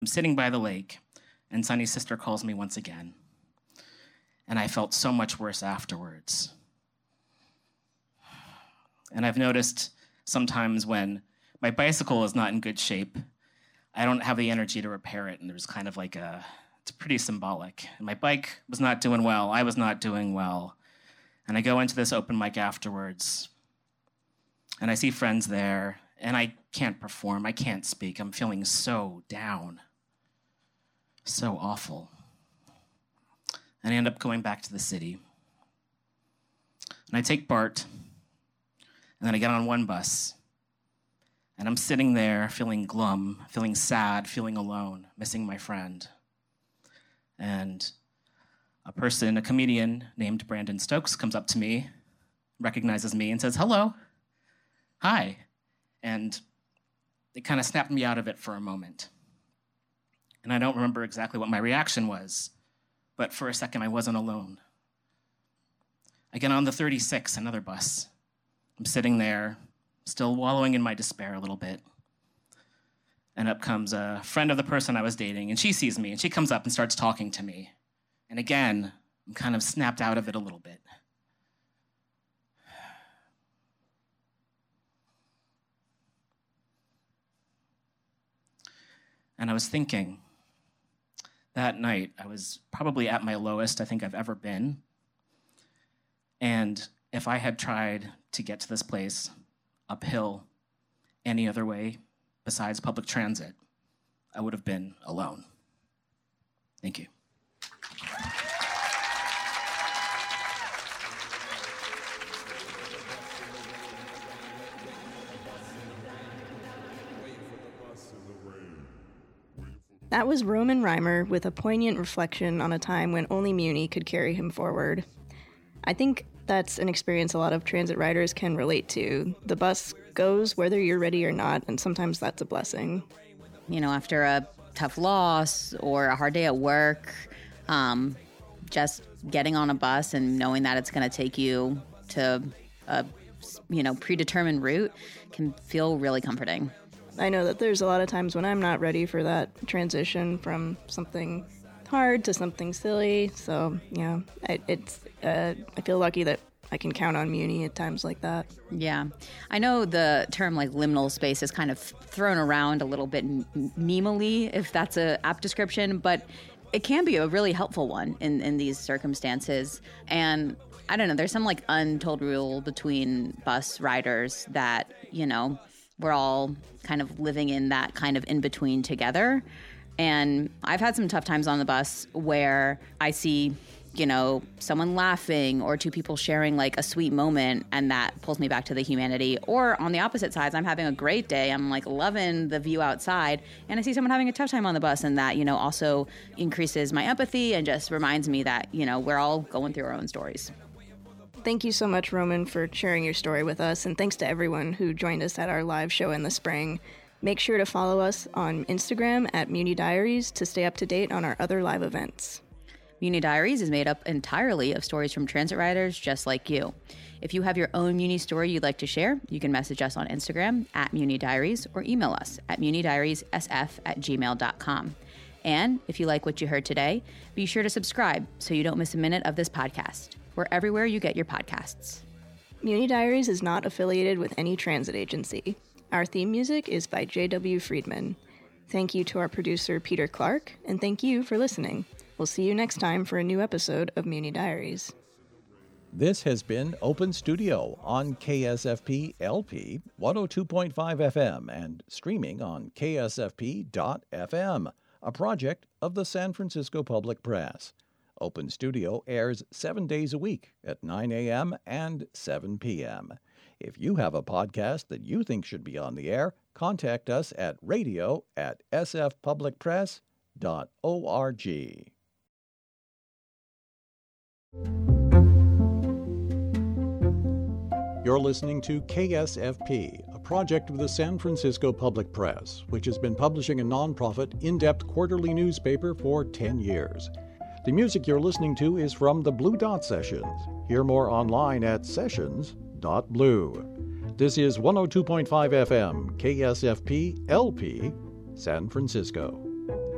I'm sitting by the lake, and Sunny's sister calls me once again. And I felt so much worse afterwards. And I've noticed sometimes when my bicycle is not in good shape, I don't have the energy to repair it, and there's kind of like it's pretty symbolic. And my bike was not doing well, I was not doing well. And I go into this open mic afterwards, and I see friends there, and I can't perform, I can't speak, I'm feeling so down. So awful. And I end up going back to the city. And I take BART, and then I get on one bus. And I'm sitting there feeling glum, feeling sad, feeling alone, missing my friend. And a comedian named Brandon Stokes comes up to me, recognizes me, and says, "Hello, hi." And it kind of snapped me out of it for a moment. And I don't remember exactly what my reaction was, but for a second I wasn't alone. I get on the 36, another bus. I'm sitting there, still wallowing in my despair a little bit. And up comes a friend of the person I was dating, and she sees me, and she comes up and starts talking to me. And again, I'm kind of snapped out of it a little bit. And I was thinking, that night, I was probably at my lowest I think I've ever been. And if I had tried to get to this place uphill any other way besides public transit, I would have been alone. Thank you. That was Roman Reimer with a poignant reflection on a time when only Muni could carry him forward. I think that's an experience a lot of transit riders can relate to. The bus goes whether you're ready or not, and sometimes that's a blessing. You know, after a tough loss or a hard day at work, just getting on a bus and knowing that it's going to take you to a, predetermined route can feel really comforting. I know that there's a lot of times when I'm not ready for that transition from something hard to something silly. So, yeah, I feel lucky that I can count on Muni at times like that. Yeah. I know the term like liminal space is kind of thrown around a little bit memely, if that's an apt description, but it can be a really helpful one in these circumstances. And I don't know, there's some like untold rule between bus riders that, we're all kind of living in that kind of in-between together. And I've had some tough times on the bus where I see, someone laughing or two people sharing like a sweet moment, and that pulls me back to the humanity. Or on the opposite sides, I'm having a great day. I'm like loving the view outside, and I see someone having a tough time on the bus, and that, also increases my empathy and just reminds me that, we're all going through our own stories. Thank you so much, Roman, for sharing your story with us, and thanks to everyone who joined us at our live show in the spring. Make sure to follow us on Instagram at Muni Diaries to stay up to date on our other live events. Muni Diaries is made up entirely of stories from transit riders just like you. If you have your own Muni story you'd like to share, you can message us on Instagram at Muni Diaries or email us at munidiariessf@gmail.com. And if you like what you heard today, be sure to subscribe so you don't miss a minute of this podcast. We're everywhere you get your podcasts. Muni Diaries is not affiliated with any transit agency. Our theme music is by J.W. Friedman. Thank you to our producer, Peter Clark, and thank you for listening. We'll see you next time for a new episode of Muni Diaries. This has been Open Studio on KSFP LP 102.5 FM and streaming on ksfp.fm, a project of the San Francisco Public Press. Open Studio airs 7 days a week at 9 a.m. and 7 p.m. If you have a podcast that you think should be on the air, contact us at radio@sfpublicpress.org. You're listening to KSFP, a project of the San Francisco Public Press, which has been publishing a nonprofit, in-depth quarterly newspaper for 10 years. The music you're listening to is from the Blue Dot Sessions. Hear more online at sessions.blue. This is 102.5 FM, KSFP LP, San Francisco.